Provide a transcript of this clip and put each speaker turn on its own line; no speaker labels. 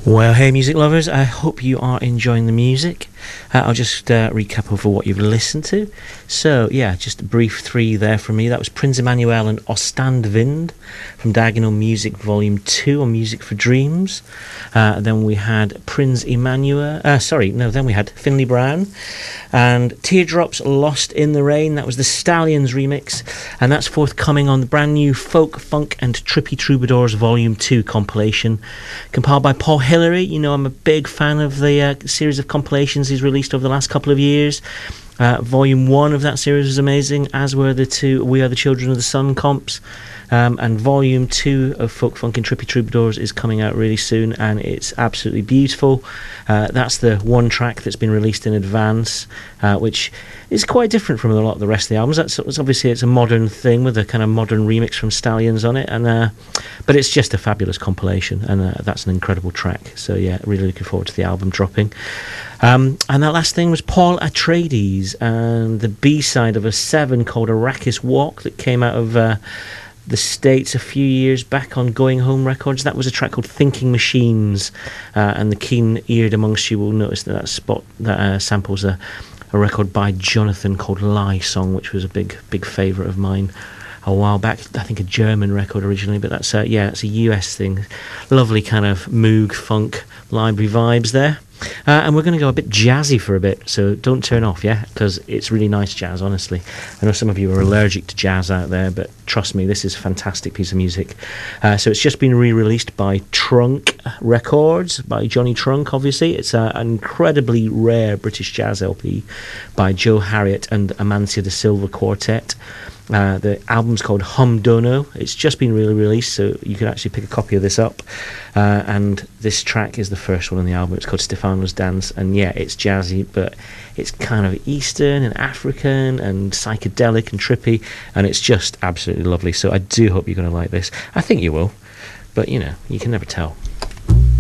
Well, hey music lovers, I hope you are enjoying the music. I'll just recap over what you've listened to. So, yeah, just a brief three there from me. That was Prins Emmanuel and Ostand Vind from Diagonal Music Volume 2 on Music for Dreams. Then we had Prins Emmanuel, then we had Finley Brown and Teardrops Lost in the Rain. That was the Stallions remix, and that's forthcoming on the brand new Folk, Funk and Trippy Troubadours Volume 2 compilation, compiled by Paul Hillary. You know, I'm a big fan of the series of compilations he's released over the last couple of years. Volume 1 of that series was amazing, as were the two We Are the Children of the Sun comps. And Volume 2 of Folk, Funk and Trippy Troubadours is coming out really soon, and it's absolutely beautiful. That's the one track that's been released in advance, which is quite different from a lot of the rest of the albums. Obviously it's a modern thing with a kind of modern remix from Stallions on it, but it's just a fabulous compilation, and that's an incredible track. So yeah, really looking forward to the album dropping. And that last thing was Paul Atreides and the B-side of a 7 called Arrakis Walk that came out of the States a few years back on Going Home Records. That was a track called Thinking Machines, and the keen-eared amongst you will notice that samples a record by Jonathan called Lie Song, which was a big favourite of mine a while back. I think a German record originally, but that's a US thing. Lovely kind of Moog funk library vibes there. And we're going to go a bit jazzy for a bit, so don't turn off, yeah? Because it's really nice jazz, honestly. I know some of you are allergic to jazz out there, but trust me, this is a fantastic piece of music. So it's just been re-released by Trunk Records, by Johnny Trunk, obviously. It's an incredibly rare British jazz LP by Joe Harriott and Amancia da Silva Quartet. The album's called Hum Dono. It's just been really released, so you can actually pick a copy of this up. And this track is the first one on the album. It's called Stefano's Dance, and yeah, it's jazzy, but it's kind of Eastern and African and psychedelic and trippy, and it's just absolutely lovely. So I do hope you're going to like this. I think you will, but you know, you can never tell.